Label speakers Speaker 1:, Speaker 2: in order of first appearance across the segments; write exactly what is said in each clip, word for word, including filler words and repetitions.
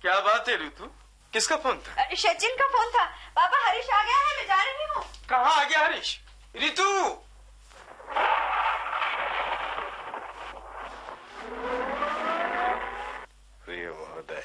Speaker 1: क्या बात है ऋतु, किसका फोन था?
Speaker 2: सचिन का फोन था। पापा हरीश आ गया है, मैं जा रही हूँ।
Speaker 1: कहाँ आ गया हरीश? ऋतु प्रिय महोदय,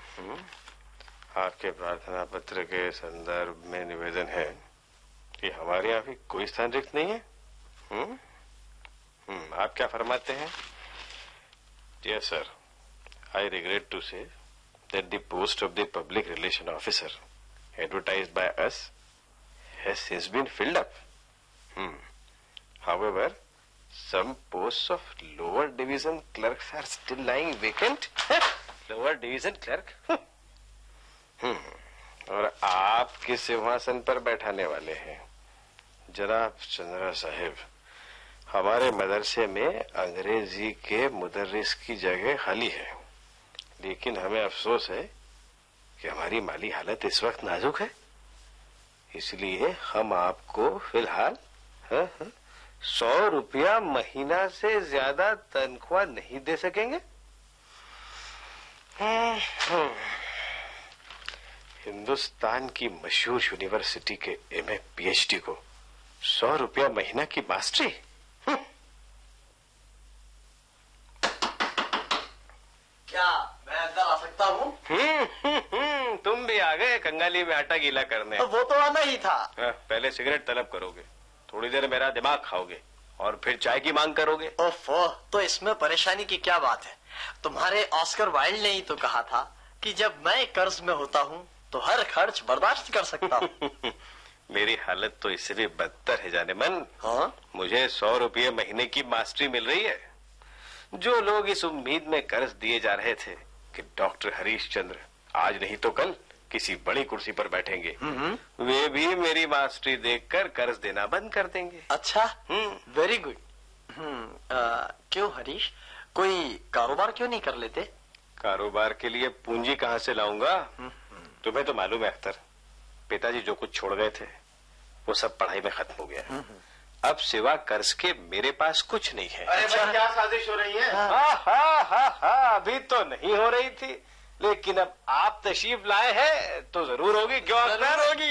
Speaker 1: आपके प्रार्थना पत्र के संदर्भ में निवेदन है कि हमारे यहाँ भी कोई स्थान रिक्त नहीं है। हम्म हम्म आप क्या फरमाते हैं? Dear sir, I regret to से that the post of the public relation officer advertised by us has since been filled up. Hmm. However, some posts of lower division clerks are still lying vacant. lower division clerk? Hmm. और आप किस सिंहासन पर बैठाने वाले हैं? जनाब चंद्रा साहिब, हमारे मदरसे में अंग्रेजी के मुदर्रिस की जगह खाली है, लेकिन हमें अफसोस है कि हमारी माली हालत इस वक्त नाजुक है, इसलिए हम आपको फिलहाल सौ रुपया महीना से ज्यादा तनख्वाह नहीं दे सकेंगे। हिंदुस्तान की मशहूर यूनिवर्सिटी के एमए पीएचडी को सौ रुपया महीना की मास्टरी?
Speaker 3: क्या मैं अंदर आ सकता हूँ?
Speaker 1: हम्म तुम भी आ गए कंगाली में आटा गीला करने।
Speaker 3: तो वो तो आना ही था।
Speaker 1: पहले सिगरेट तलब करोगे, थोड़ी देर मेरा दिमाग खाओगे और फिर चाय की मांग करोगे।
Speaker 3: ओफो, तो इसमें परेशानी की क्या बात है? तुम्हारे ऑस्कर वाइल्ड ने ही तो कहा था कि जब मैं कर्ज में होता हूँ तो हर खर्च बर्दाश्त कर सकता हूँ।
Speaker 1: मेरी हालत तो इससे भी बदतर है जाने मन।
Speaker 3: हाँ?
Speaker 1: मुझे सौ रुपये महीने की मास्टरी मिल रही है। जो लोग इस उम्मीद में कर्ज दिए जा रहे थे कि डॉक्टर हरीश चंद्र आज नहीं तो कल किसी बड़ी कुर्सी पर बैठेंगे, वे भी मेरी मास्टरी देखकर कर्ज देना बंद कर देंगे।
Speaker 3: अच्छा, वेरी गुड। क्यों हरीश, कोई कारोबार क्यों नहीं कर लेते?
Speaker 1: कारोबार के लिए पूंजी कहाँ से लाऊंगा? तुम्हें तो मालूम है अख्तर, पिताजी जो कुछ छोड़ गए थे वो सब पढ़ाई में खत्म हो गया। अब सिवा कर्ज के मेरे पास कुछ नहीं है।
Speaker 4: अरे अच्छा? क्या साजिश हो रही है?
Speaker 1: हाँ हाँ हाँ हाँ अभी तो नहीं हो रही थी, लेकिन अब आप तशरीफ लाए हैं तो जरूर होगी। क्यों अख्तर?
Speaker 3: होगी।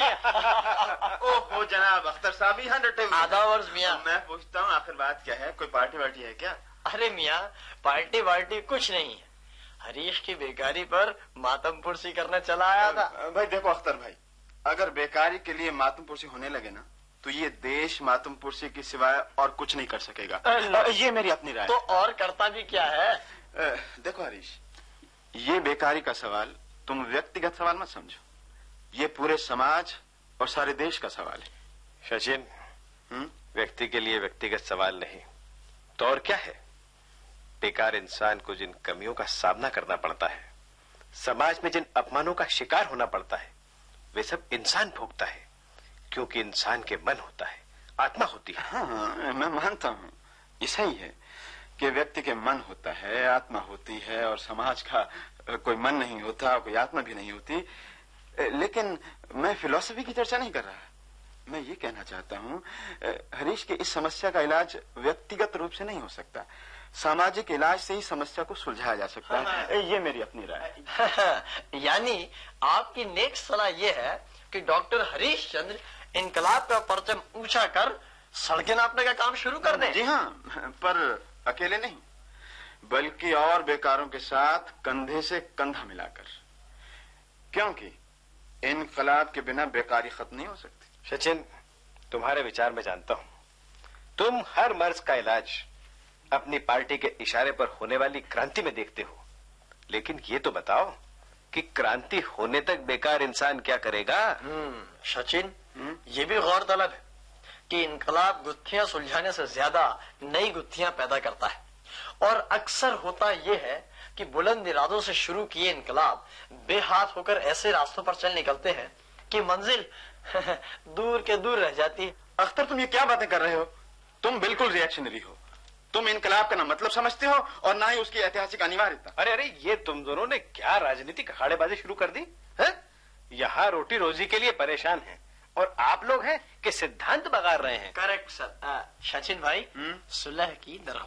Speaker 4: ओहो जनाब अख्तर साहब यहाँ डटे हुए।
Speaker 3: आधा वर्ष मियाँ।
Speaker 4: मैं पूछता हूँ आखिर बात क्या है? कोई पार्टी वार्टी है क्या?
Speaker 3: अरे मियाँ, पार्टी वार्टी कुछ नहीं है। हरीश की बेकारी पर मातम पुरसी करने चला आया था।
Speaker 4: भाई देखो अख्तर भाई, अगर बेकारी के लिए मातम पुरसी होने लगे ना तो ये देश मातम पुरसी के सिवाय और कुछ नहीं कर सकेगा। ये मेरी अपनी राय।
Speaker 3: तो और करता भी क्या है?
Speaker 4: देखो हरीश, ये बेकारी का सवाल तुम व्यक्तिगत सवाल मत समझो, ये पूरे समाज और सारे देश का सवाल है।
Speaker 1: सचिन, व्यक्ति के लिए व्यक्तिगत सवाल नहीं तो और क्या है? बेकार इंसान को जिन कमियों का सामना करना पड़ता है, समाज में जिन अपमानों का शिकार होना पड़ता है, वे सब इंसान भोगता है, क्योंकि इंसान के मन होता है, आत्मा होती है।
Speaker 4: हाँ, मैं मानता हूँ, ऐसा ही है कि व्यक्ति के मन होता है, आत्मा होती है, और समाज का कोई मन नहीं होता, कोई आत्मा भी नहीं होती। लेकिन मैं फिलॉसफी की चर्चा नहीं कर रहा, मैं ये कहना चाहता हूँ हरीश के इस समस्या का इलाज व्यक्तिगत रूप से नहीं हो सकता, सामाजिक इलाज से ही समस्या को सुलझाया जा सकता है। ये मेरी अपनी राय।
Speaker 3: यानी आपकी नेक सलाह ये है कि डॉक्टर हरीश चंद्र इनकलाब का परचम ऊंचा कर सड़कें नापने का काम शुरू कर दें।
Speaker 4: जी हाँ, पर अकेले नहीं, बल्कि और बेकारों के साथ कंधे से कंधा मिलाकर, क्योंकि इनकलाब के बिना बेकारी खत्म नहीं हो सकती।
Speaker 1: सचिन, तुम्हारे विचार में जानता हूं, तुम हर मर्ज का इलाज अपनी पार्टी के इशारे पर होने वाली क्रांति में देखते हो, लेकिन ये तो बताओ कि क्रांति होने तक बेकार इंसान क्या करेगा?
Speaker 3: हम्म सचिन, ये भी गौर तलब है कि इनकलाब गुत्थियां सुलझाने से ज्यादा नई गुत्थियां पैदा करता है, और अक्सर होता यह है कि बुलंद इरादों से शुरू किए इनकलाब बेहाथ होकर ऐसे रास्तों पर चल निकलते हैं कि मंजिल दूर के दूर रह जाती है।
Speaker 4: अख्तर, तुम ये क्या बातें कर रहे हो? तुम बिल्कुल रिएक्शनरी हो। तुम इनकलाब का ना मतलब समझते हो और ना ही उसकी ऐतिहासिक अनिवार्यता।
Speaker 1: अरे अरे, ये तुम दोनों ने क्या राजनीतिक अखाड़ेबाजी शुरू कर दी है? यहाँ रोटी रोजी के लिए परेशान हैं और आप लोग हैं कि सिद्धांत बगार रहे हैं।
Speaker 3: Correct sir. सचिन भाई, सुलह की दरख्वास्त